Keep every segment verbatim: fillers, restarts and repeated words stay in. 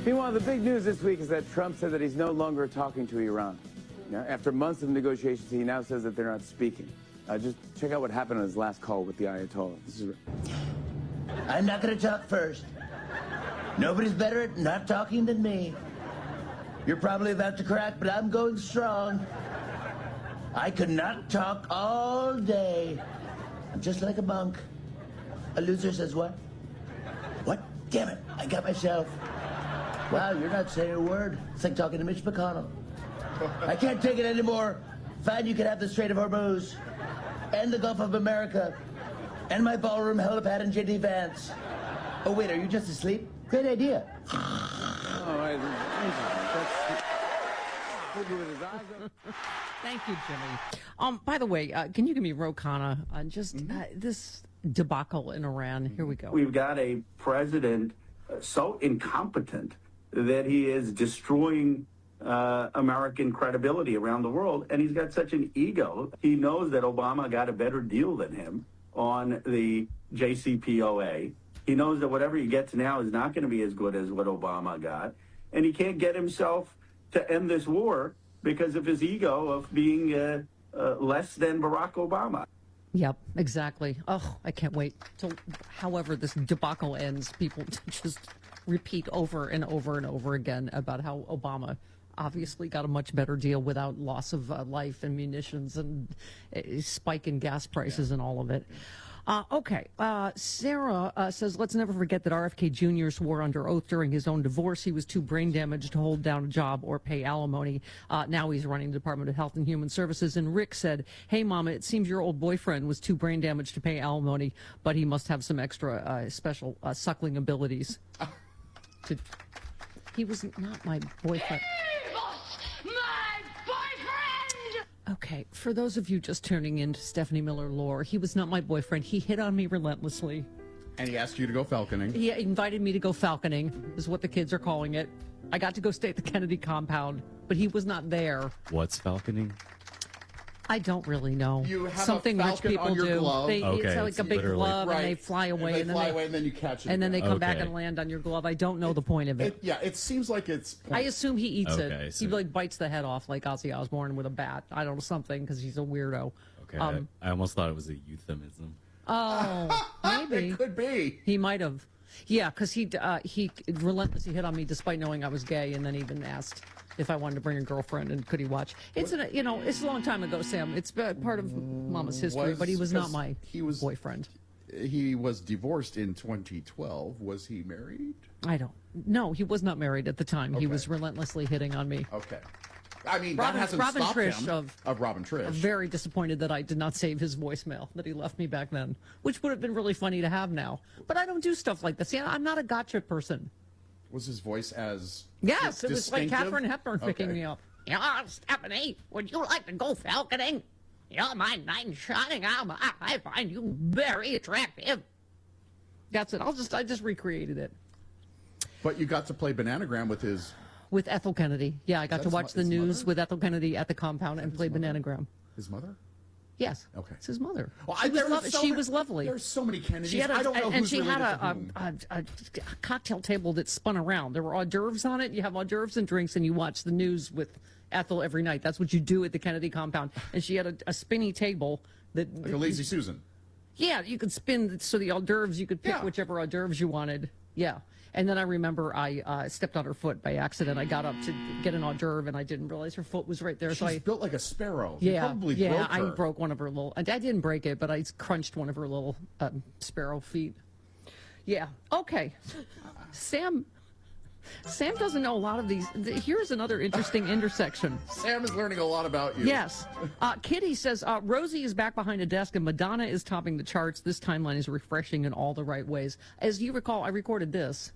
Meanwhile, the big news this week is that Trump said that he's no longer talking to Iran. Now, after months of negotiations, he now says that they're not speaking. Uh, just check out what happened on his last call with the Ayatollah. This is... I'm not going to talk first. Nobody's better at not talking than me. You're probably about to crack, but I'm going strong. I could not talk all day. I'm just like a monk. A loser says what? What? Damn it, I got myself. Wow, you're not saying a word. It's like talking to Mitch McConnell. I can't take it anymore. Fine, you can have the Strait of Hormuz, and the Gulf of America, and my ballroom helipad and J D Vance. Oh, wait, are you just asleep? Great idea. Oh, I, Thank you, Jimmy. Um, by the way, uh, can you give me Ro Khanna on just mm-hmm. uh, this debacle in Iran? Here we go. We've got a president uh, so incompetent that he is destroying uh, American credibility around the world, and he's got such an ego. He knows that Obama got a better deal than him on the J C P O A. He knows that whatever he gets now is not going to be as good as what Obama got, and he can't get himself to end this war because of his ego of being uh, uh, less than Barack Obama. Yep, exactly. Oh, I can't wait till, however this debacle ends, people just repeat over and over and over again about how Obama obviously got a much better deal without loss of uh, life and munitions and uh, spike in gas prices yeah. and all of it. Uh, okay, uh, Sarah uh, says, let's never forget that R F K Junior swore under oath during his own divorce he was too brain damaged to hold down a job or pay alimony. Uh, now he's running the Department of Health and Human Services. And Rick said, hey, Mama, it seems your old boyfriend was too brain damaged to pay alimony, but he must have some extra uh, special uh, suckling abilities. to, he was not my boyfriend. Okay, for those of you just tuning in to Stephanie Miller lore, he was not my boyfriend. He hit on me relentlessly. And he asked you to go falconing. He invited me to go falconing, is what the kids are calling it. I got to go stay at the Kennedy compound, but he was not there. What's falconing? I don't really know. You have something a rich people on your do. Glove. They, okay, it's like it's a big literally. glove, right. and they fly away, and they and then fly they, away, and then you catch it, and then they come okay. back and land on your glove. I don't know the point of it. it yeah, it seems like it's. Point. I assume he eats okay, it. so. He like bites the head off like Ozzy Osbourne with a bat. I don't know something because he's a weirdo. Okay, um, I, I almost thought it was a euphemism. Oh, maybe it could be. He might have. Yeah, because he uh, he relentlessly hit on me despite knowing I was gay, and then even asked if I wanted to bring a girlfriend and could he watch. It's an, you know, it's a long time ago, Sam. It's part of Mama's history, Was, but he was not my he was, boyfriend. He was divorced in twenty twelve. Was he married? I don't. No, he was not married at the time. Okay. He was relentlessly hitting on me. Okay. I mean, Robin, that hasn't Robin stopped Trish him. Of, of Robin Trish. Very disappointed that I did not save his voicemail that he left me back then, which would have been really funny to have now. But I don't do stuff like this. Yeah, I'm not a gotcha person. Was his voice as Yes, it was distinctive? like Katharine Hepburn okay. picking me up. Yeah, Stephanie, would you like to go falconing? You're my knight in shining armor. I find you very attractive. That's it. I'll just I just recreated it. But you got to play Bananagram with his... With Ethel Kennedy. Yeah, I got to watch the news mother? with Ethel Kennedy at the compound and play mother? Bananagram. His mother? Yes. Okay. It's his mother. Well, she I, was, lo- so she many, was lovely. There's so many Kennedys. She had a, I don't know and who's she had related a, to a, whom. a, a cocktail table that spun around. There were hors d'oeuvres on it. You have hors d'oeuvres and drinks, and you watch the news with Ethel every night. That's what you do at the Kennedy compound. And she had a, a spinny table that Like a Lazy Susan. Yeah, you could spin so the hors d'oeuvres. You could pick Yeah. whichever hors d'oeuvres you wanted. Yeah. And then I remember I uh, stepped on her foot by accident. I got up to get an hors d'oeuvre, and I didn't realize her foot was right there. She's so I built like a sparrow. You yeah, probably yeah. broke her. I broke one of her little. I didn't break it, but I crunched one of her little um, sparrow feet. Yeah. Okay. Sam. Sam doesn't know a lot of these. Here's another interesting intersection. Sam is learning a lot about you. Yes. Uh, Kitty says, uh, Rosie is back behind a desk and Madonna is topping the charts. This timeline is refreshing in all the right ways. As you recall, I recorded this.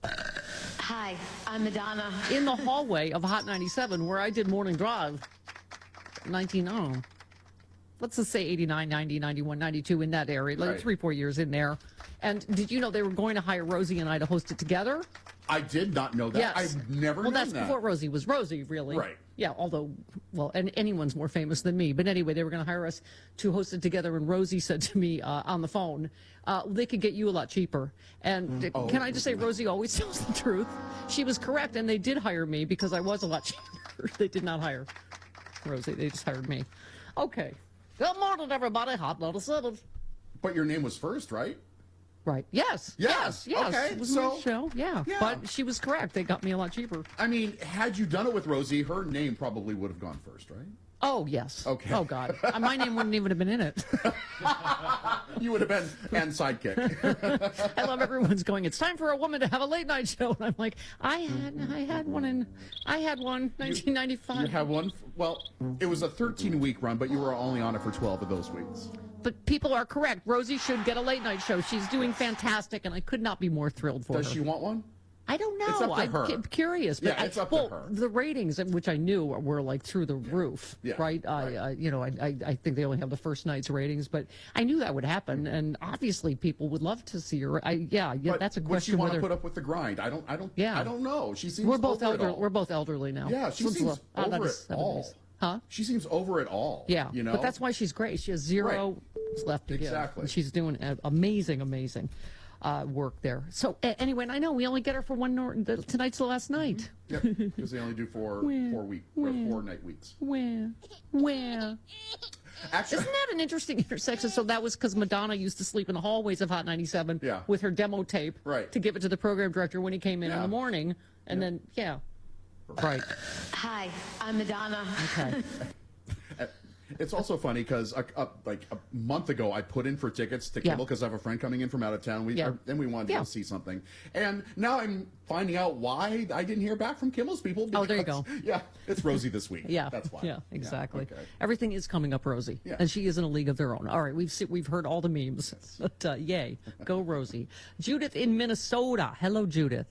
Hi, I'm Madonna. In the hallway of Hot ninety-seven, where I did Morning Drive. nineteen, oh, let's just say eighty-nine, ninety, ninety-one, ninety-two, in that area. Like Right. three, four years in there. And did you know they were going to hire Rosie and I to host it together? I did not know that. Yes. I've never Well, known that's that. before Rosie was Rosie, really. Right. Yeah, although, well, and anyone's more famous than me. But anyway, they were going to hire us to host it together, and Rosie said to me uh, on the phone, uh, they could get you a lot cheaper. And Oh. can I just say, Rosie always tells the truth. She was correct, and they did hire me because I was a lot cheaper. They did not hire Rosie. They just hired me. Okay. Good morning, everybody. Hot Lotus City. But your name was first, right? Right. Yes. Yes, Yes. Yes. okay, It was so- my show. Yeah. Yeah. But she was correct. They got me a lot cheaper. I mean, had you done it with Rosie, her name probably would have gone first, right? Oh, yes. Okay. Oh, God. Uh, My name wouldn't even have been in it. You would have been and sidekick. I love everyone's going, it's time for a woman to have a late night show. And I'm like, I had I had one in, I had one, nineteen ninety-five. You have one. Well, it was a thirteen week run, but you were only on it for twelve of those weeks. But people are correct. Rosie should get a late night show. She's doing fantastic, and I could not be more thrilled for Does her. she want one? I don't know. It's up to I'm her. cu- curious, but Yeah, it's I, up to well, her. the ratings, which I knew were like through the roof, Yeah, right? I, right. I, you know, I, I, I think they only have the first night's ratings, but I knew that would happen, and obviously people would love to see her. I, yeah, yeah, But that's a would question. she want to whether put up with the grind? I don't. I don't. Yeah. I don't know. She seems. we're both over it elder, all. we're both elderly now. Yeah, she Since seems the- uh, over the it all. seventies. Huh? She seems over it all. Yeah, you know. but that's why she's great. She has zero left to give. Exactly. And she's doing a- amazing, amazing uh, work there. So a- anyway, and I know we only get her for one. Nor- the, tonight's the last night. Yep, because they only do four Where? four week or Where? four night weeks. Where? Where? Actually, Isn't that an interesting intersection? So that was because Madonna used to sleep in the hallways of Hot ninety-seven Yeah. with her demo tape Right. to give it to the program director when he came in in Yeah. the morning. And then, yeah. Right. Hi, I'm Madonna. Okay. it's also funny because a, a, like a month ago, I put in for tickets to Yeah. Kimmel because I have a friend coming in from out of town. We Yeah. and we wanted to Yeah. go see something, and now I'm finding out why I didn't hear back from Kimmel's people. Oh, there you because- go. Yeah, it's Rosie this week. Yeah. that's why. Yeah, exactly. okay. Everything is coming up Rosie. Yeah. And she is in a league of their own. All right, we've se- we've heard all the memes. But uh, yay. Go Rosie. Judith in Minnesota. Hello, Judith.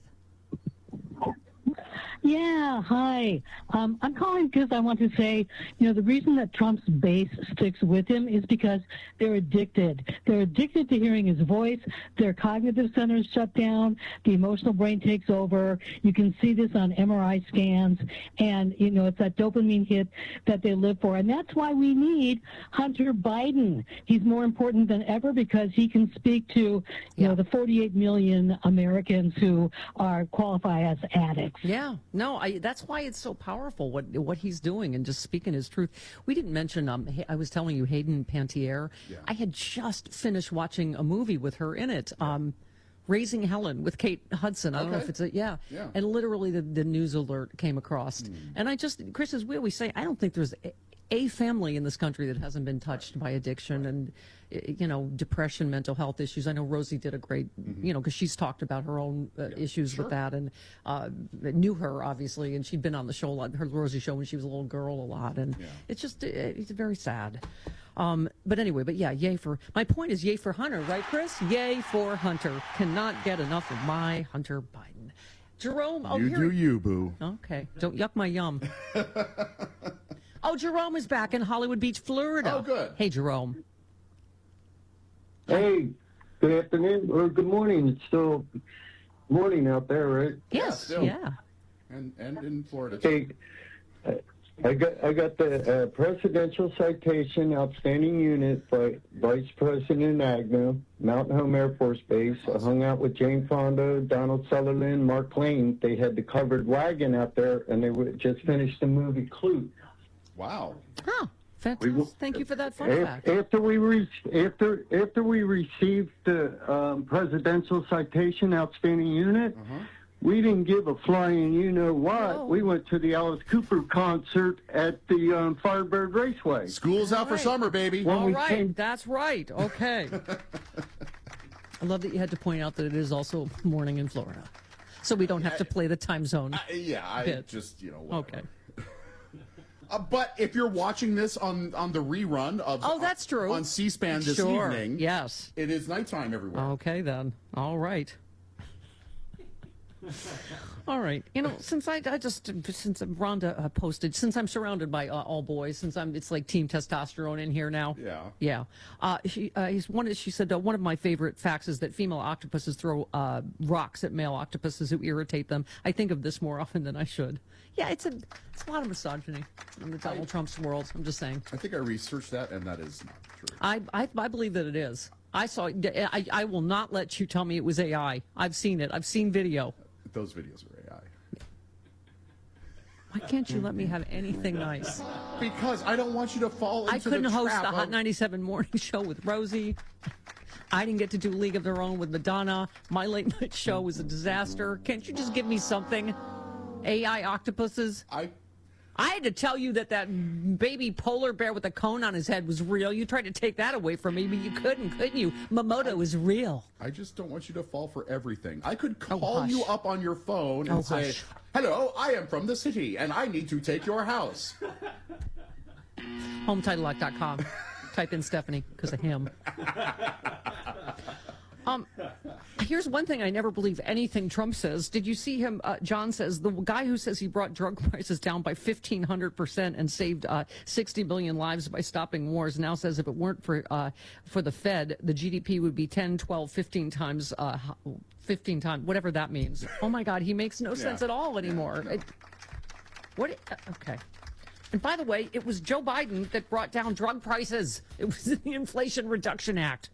Yeah, hi. Um, I'm calling because I want to say, you know, the reason that Trump's base sticks with him is because they're addicted. They're addicted to hearing his voice. Their cognitive centers shut down. The emotional brain takes over. You can see this on M R I scans. And, you know, it's that dopamine hit that they live for. And that's why we need Hunter Biden. He's more important than ever because he can speak to, you Yeah. know, the forty-eight million Americans who are qualify as addicts. Yeah, no, I, that's why it's so powerful what what he's doing and just speaking his truth. We didn't mention. Um, Hay- I was telling you, Hayden Panettiere. Yeah. I had just finished watching a movie with her in it. Um, Raising Helen with Kate Hudson. I don't know Okay. if it's a yeah. Yeah. And literally the, the news alert came across, and I just, Chris, as we always say, I don't think there's a, a family in this country that hasn't been touched by addiction and, eh, you know, depression, mental health issues. I know Rosie did a great, you know, because she's talked about her own uh, issues with that, and uh, knew her obviously, and she'd been on the show a lot, her Rosie show when she was a little girl a lot, and it's just, eh, it's very sad. Um, but anyway, but yeah, yay for, my point is yay for Hunter, right, Chris? Yay for Hunter. Cannot get enough of my Hunter Biden. Jerome, oh, You here. do you, boo. Okay, don't yuck my yum. Oh, Jerome is back in Hollywood Beach, Florida. Oh, good. Hey, Jerome. Hey, good afternoon or good morning. It's still morning out there, right? Yes, still. yeah. And and in Florida. Too. Hey, uh, I got I got the uh, presidential citation, outstanding unit by Vice President Agnew, Mountain Home Air Force Base. I hung out with Jane Fonda, Donald Sutherland, Mark Twain. They had the covered wagon out there, and they were, just finished the movie Clute. Wow. Huh. Fantastic. Thank you for that fun Af- fact. After we re- after after we received the um, presidential citation, outstanding unit, we didn't give a flying you know what. Oh. We went to the Alice Cooper concert at the um, Firebird Raceway. School's out for right. summer, baby. Well, All we right, came- that's right. Okay. I love that you had to point out that it is also morning in Florida, so we don't have to play the time zone. I- yeah, I Bit. just you know. Whatever. Okay. Uh, but if you're watching this on on the rerun of Oh, that's true. on C-SPAN this Sure. evening, Yes. it is nighttime everywhere. Okay then. All right. All right. You know, since I, I just, since Rhonda uh, posted, since I'm surrounded by uh, all boys, since I'm, it's like team testosterone in here now. Yeah. Yeah. Uh, she, uh, he's one, she said, uh, one of my favorite facts is that female octopuses throw uh, rocks at male octopuses who irritate them. I think of this more often than I should. Yeah, it's a, it's a lot of misogyny in the Donald I, Trump's world. I'm just saying. I think I researched that, and that is not true. I, I, I believe that it is. I saw, I, I will not let you tell me it was A I. I've seen it. I've seen video. Those videos are A I. Why can't you let me have anything nice? Because I don't want you to fall into I couldn't the host trap the Hot of... ninety-seven morning show with Rosie. I didn't get to do League of Their Own with Madonna. My late night show was a disaster. Can't you just give me something? A I octopuses? I... I had to tell you that that baby polar bear with a cone on his head was real. You tried to take that away from me, but you couldn't, couldn't you? Momoto is real. I just don't want you to fall for everything. I could Oh, call hush. you up on your phone and Oh, say, hush. hello, I am from the city, and I need to take your house. home title lock dot com. Type in Stephanie because of him. Um, here's one thing I never believe anything Trump says. Did you see him? Uh, John says the guy who says he brought drug prices down by fifteen hundred percent and saved uh, sixty million lives by stopping wars now says if it weren't for uh, for the Fed, the G D P would be ten, twelve, fifteen times, uh, fifteen times, whatever that means. Oh my God, he makes no sense Yeah. at all anymore. Yeah, no. It, what? Uh, okay. And by the way, it was Joe Biden that brought down drug prices. It was in the Inflation Reduction Act.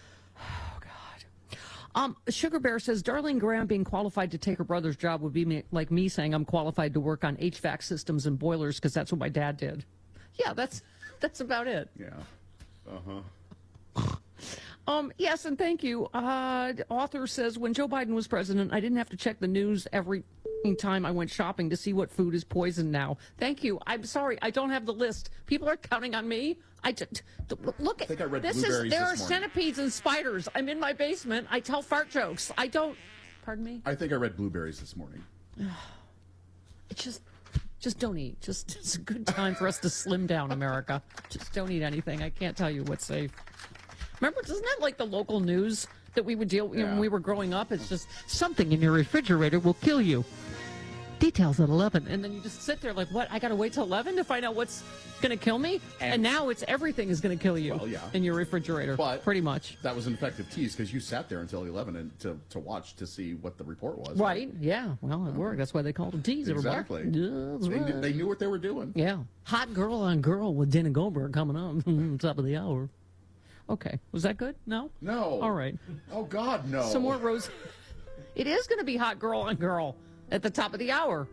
Um, Sugar Bear says, Darlene Graham being qualified to take her brother's job would be me, like me saying I'm qualified to work on H V A C systems and boilers because that's what my dad did. Yeah, that's that's about it. Yeah. Uh-huh. Um, yes, and thank you. Uh, the author says, when Joe Biden was president, I didn't have to check the news every time I went shopping to see what food is poisoned now. Thank you. I'm sorry, I don't have the list. People are counting on me. I just, look at I think I read this. Is blueberries there are this morning. centipedes and spiders. I'm in my basement. I tell fart jokes. I don't. Pardon me. I think I read blueberries this morning. It's just, just don't eat. Just it's a good time for us to slim down, America. Just don't eat anything. I can't tell you what's safe. Remember, isn't that like the local news that we would deal with Yeah. when we were growing up? It's just something in your refrigerator will kill you. Details at eleven, and then you just sit there like, what? I got to wait till eleven to find out what's going to kill me? And, And- now it's everything is going to kill you Well, yeah. in your refrigerator, But pretty much. That was an effective tease because you sat there until eleven and to, to watch to see what the report was. Right? Yeah. Well, it worked. That's why they called it tease. Exactly. Yeah, that's They, right. knew, they knew what they were doing. Yeah. Hot girl on girl with Dana Goldberg coming up top of the hour. Okay. Was that good? No? No. All right. Oh, God, no. Some more Rose. It is going to be hot girl on girl at the top of the hour.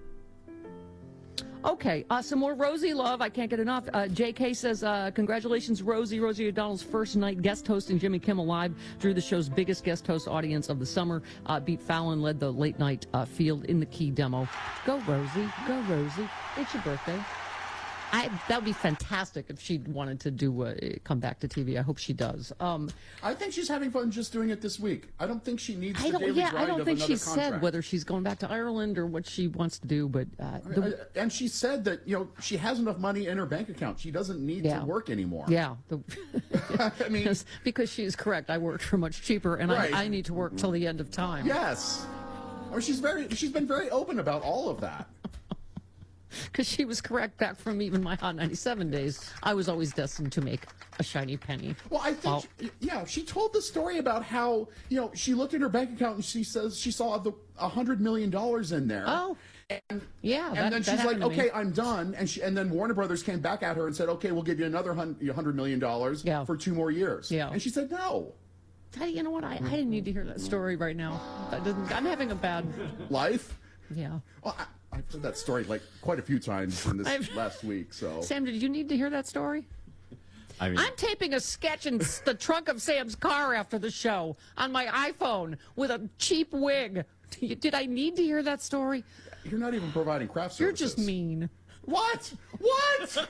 Okay, uh, some more Rosie love. I can't get enough. Uh, J K says, uh, congratulations, Rosie. Rosie O'Donnell's first night guest hosting Jimmy Kimmel Live drew the show's biggest guest host audience of the summer. Uh, Beat Fallon led the late night uh, field in the key demo. Go, Rosie. Go, Rosie. It's your birthday. I, that would be fantastic if she wanted to do uh, come back to T V. I hope she does. Um, I think she's having fun just doing it this week. I don't think she needs I the don't. daily Yeah, grind I don't of think another she contract. said whether she's going back to Ireland or what she wants to do. But uh, the, Uh, and she said that, you know, she has enough money in her bank account. She doesn't need Yeah. to work anymore. yeah, the, I mean, because, because she is correct. I worked for much cheaper, and Right. I, I need to work till the end of time. yes. Or she's very, she's been very open about all of that. Because she was correct back from even my Hot ninety-seven days. I was always destined to make a shiny penny. Well, I think, Well- she, yeah, she told the story about how, you know, she looked at her bank account and she says she saw the a hundred million dollars in there. Oh, And, yeah. and that, then that she's like, happened to me. okay, I'm done. And she, and then Warner Brothers came back at her and said, okay, we'll give you another hun- hundred million dollars Yeah. for two more years. Yeah. And she said, no. Hey, you know what? I, I didn't need to hear that story right now. I didn't, I'm having a bad. Life? Yeah. Well, I, I've heard that story like quite a few times in this I've- last week. So Sam, did you need to hear that story? I mean, I'm taping a sketch in s- the trunk of Sam's car after the show on my iPhone with a cheap wig. Did I need to hear that story? you're not even providing craft You're services. just mean. What? What?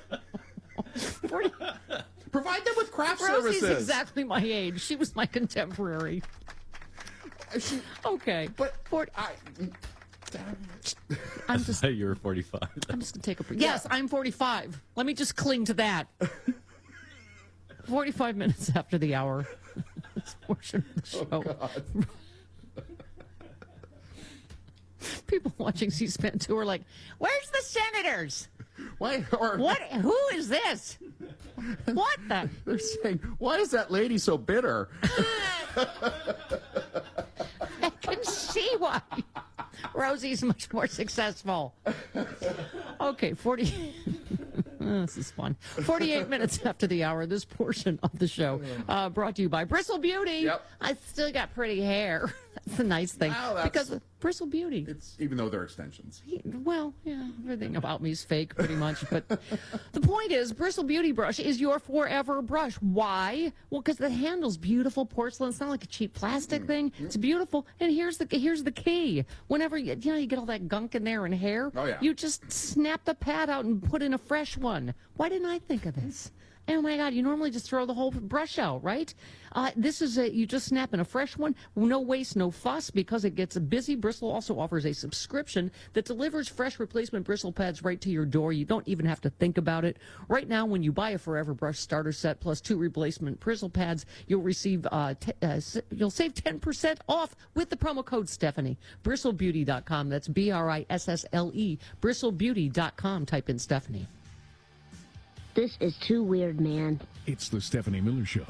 Provide them with craft Rosie's services. exactly my age. She was my contemporary. She, Okay. but Forty- I. I'm just. you were forty-five. I'm just gonna take a break. Yes, I'm forty-five. Let me just cling to that. forty-five minutes after the hour. This portion of the show. God. people watching C-SPAN too are like, "Where's the senators? Why? Or What? Who is this? What the?" They're saying, "Why is that lady so bitter?" I can see why. Rosie's much more successful. Okay, forty. Oh, this is fun. forty-eight minutes after the hour, this portion of the show uh, brought to you by Bristle Beauty. Yep. I still got pretty hair. That's the nice thing. Wow, that's- because of Bristle Beauty. It's even though they're extensions. Well, yeah, everything about me is fake pretty much. But the point is, Bristle Beauty Brush is your forever brush. Why? Well, because the handle's beautiful porcelain. It's not like a cheap plastic thing. It's beautiful. And here's the here's the key. Whenever you, you know you get all that gunk in there and hair, Oh, yeah. you just snap the pad out and put in a fresh one. Why didn't I think of this? Oh my God, you normally just throw the whole brush out, right? Uh, this is a, you just snap in a fresh one, no waste, no fuss, because it gets busy. Bristle also offers a subscription that delivers fresh replacement bristle pads right to your door. You don't even have to think about it. Right now, when you buy a Forever Brush starter set plus two replacement bristle pads, you'll receive, uh, t- uh, you'll save ten percent off with the promo code Stephanie. Bristle Beauty dot com, that's B R I S S L E, Bristle Beauty dot com, type in Stephanie. This is too weird, man. It's the Stephanie Miller Show.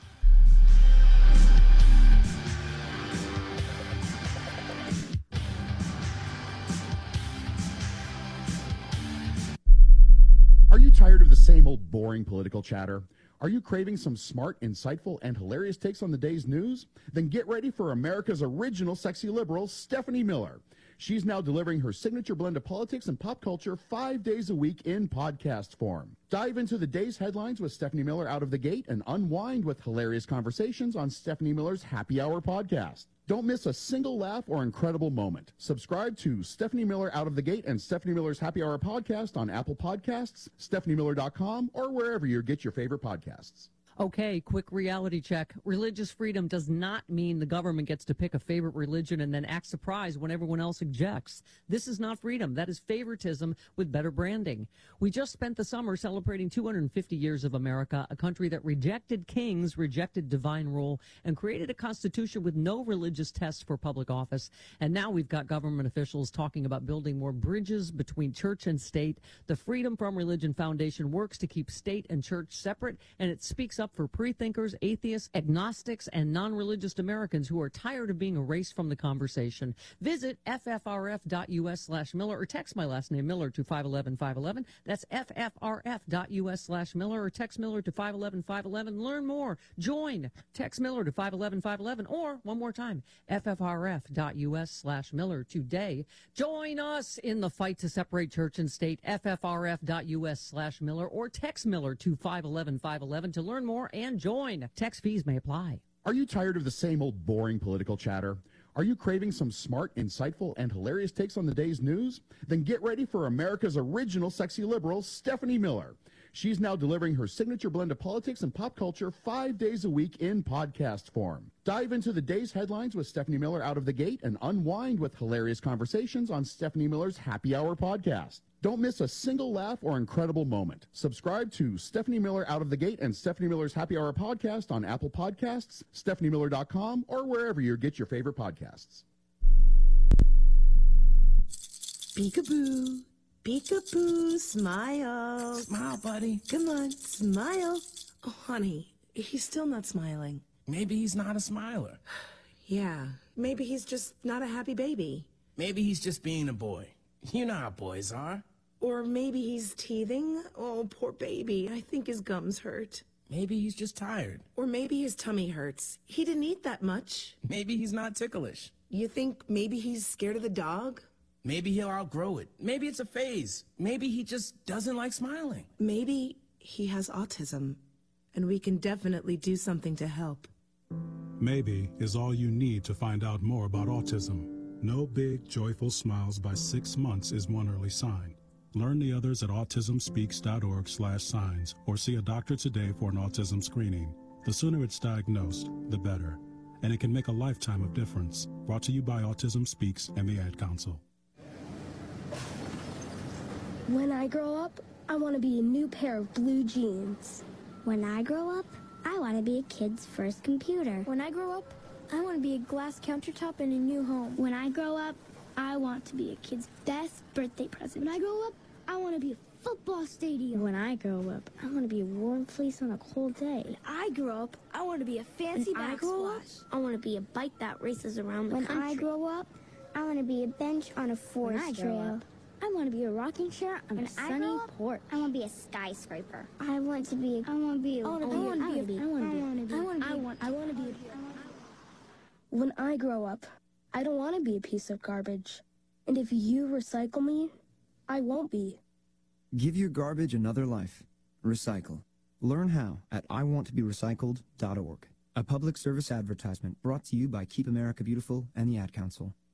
Are you tired of the same old boring political chatter? Are you craving some smart, insightful, and hilarious takes on the day's news? Then get ready for America's original sexy liberal, Stephanie Miller. She's now delivering her signature blend of politics and pop culture five days a week in podcast form. Dive into the day's headlines with Stephanie Miller out of the gate and unwind with hilarious conversations on Stephanie Miller's Happy Hour podcast. Don't miss a single laugh or incredible moment. Subscribe to Stephanie Miller Out of the Gate and Stephanie Miller's Happy Hour podcast on Apple Podcasts, Stephanie Miller dot com, or wherever you get your favorite podcasts. Okay, quick reality check. Religious freedom does not mean the government gets to pick a favorite religion and then act surprised when everyone else objects. This is not freedom. That is favoritism with better branding. We just spent the summer celebrating two hundred fifty years of America, a country that rejected kings, rejected divine rule, and created a constitution with no religious test for public office. And now we've got government officials talking about building more bridges between church and state. The Freedom from Religion Foundation works to keep state and church separate, and it speaks up for pre-thinkers, atheists, agnostics, and non-religious Americans who are tired of being erased from the conversation. Visit ffrf.us slash Miller or text my last name Miller to five one one five one one. That's ffrf.us slash Miller or text Miller to five one one five one one. Learn more. Join. Text Miller to five one one five one one or one more time, ffrf.us slash Miller today. Join us in the fight to separate church and state. ffrf.us slash Miller or text Miller to five one one five one one to learn more and join. Text fees may apply. Are you tired of the same old boring political chatter? Are you craving some smart, insightful, and hilarious takes on the day's news? Then get ready for America's original sexy liberal, Stephanie Miller. She's now delivering her signature blend of politics and pop culture five days a week in podcast form. Dive into the day's headlines with Stephanie Miller out of the gate and unwind with hilarious conversations on Stephanie Miller's Happy Hour podcast. Don't miss a single laugh or incredible moment. Subscribe to Stephanie Miller Out of the Gate and Stephanie Miller's Happy Hour podcast on Apple Podcasts, Stephanie Miller dot com, or wherever you get your favorite podcasts. Peekaboo. Peekaboo. Smile. Smile, buddy. Come on, smile. Oh, honey, he's still not smiling. Maybe he's not a smiler. Yeah, maybe he's just not a happy baby. Maybe he's just being a boy. You know how boys are. Or maybe he's teething. Oh, poor baby. I think his gums hurt. Maybe he's just tired. Or maybe his tummy hurts. He didn't eat that much. Maybe he's not ticklish. You think maybe he's scared of the dog? Maybe he'll outgrow it. Maybe it's a phase. Maybe he just doesn't like smiling. Maybe he has autism, and we can definitely do something to help. Maybe is all you need to find out more about autism. No big, joyful smiles by six months is one early sign. Learn the others at autism speaks dot org slash signs or see a doctor today for an autism screening. The sooner it's diagnosed, the better. And it can make a lifetime of difference. Brought to you by Autism Speaks and the Ad Council. When I grow up, I want to be a new pair of blue jeans. When I grow up, I want to be a kid's first computer. When I grow up, I want to be a glass countertop in a new home. When I grow up, I want want to be a kid's best birthday present. When I grow up, I want to be a football stadium. When I grow up, I want to be a warm fleece on a cold day. When I grow up, I want to be a fancy When I grow up, backsplash. I want to be a bike that races around the When country. I grow up, I want to be a bench on a forest I grow trail. up, I want to be a rocking chair on When a I sunny grow up, porch. I want to be a skyscraper. I want to be. I want to be. I want to be. I want to be. I want to be. I want to be. I want. I want to be. When I grow up, I don't want to be a piece of garbage. And if you recycle me, I won't be. Give your garbage another life. Recycle. Learn how at I want to be recycled dot org. A public service advertisement brought to you by Keep America Beautiful and the Ad Council.